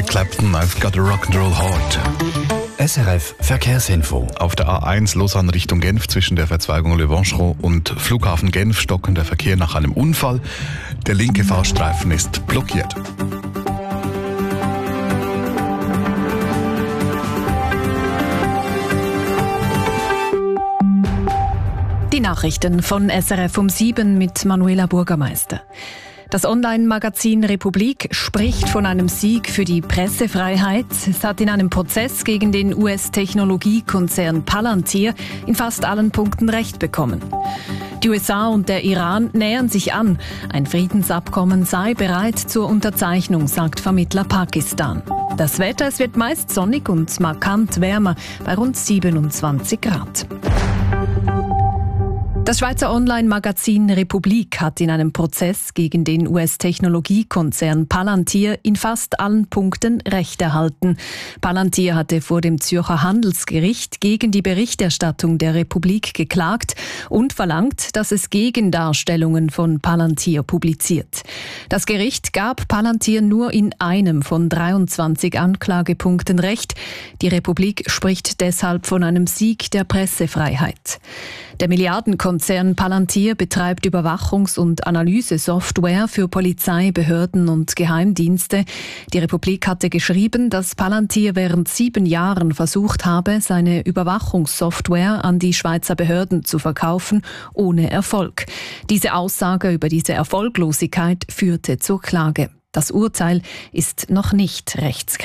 Eric Clapton, I've got a rock'n'roll heart. SRF Verkehrsinfo. Auf der A1 Lausanne Richtung Genf zwischen der Verzweigung Le Vancheron und Flughafen Genf stockender Verkehr nach einem Unfall. Der linke Fahrstreifen ist blockiert. Die Nachrichten von SRF um 7 mit Manuela Burgermeister. Das Online-Magazin Republik spricht von einem Sieg für die Pressefreiheit. Es hat in einem Prozess gegen den US-Technologiekonzern Palantir in fast allen Punkten Recht bekommen. Die USA und der Iran nähern sich an. Ein Friedensabkommen sei bereit zur Unterzeichnung, sagt Vermittler Pakistan. Das Wetter, es wird meist sonnig und markant wärmer, bei rund 27 Grad. Das Schweizer Online-Magazin Republik hat in einem Prozess gegen den US-Technologiekonzern Palantir in fast allen Punkten Recht erhalten. Palantir hatte vor dem Zürcher Handelsgericht gegen die Berichterstattung der Republik geklagt und verlangt, dass es Gegendarstellungen von Palantir publiziert. Das Gericht gab Palantir nur in einem von 23 Anklagepunkten Recht. Die Republik spricht deshalb von einem Sieg der Pressefreiheit. Der Milliardenkonzern Palantir betreibt Überwachungs- und Analysesoftware für Polizei, Behörden und Geheimdienste. Die Republik hatte geschrieben, dass Palantir während 7 Jahren versucht habe, seine Überwachungssoftware an die Schweizer Behörden zu verkaufen, ohne Erfolg. Diese Aussage über diese Erfolglosigkeit führte zur Klage. Das Urteil ist noch nicht rechtskräftig.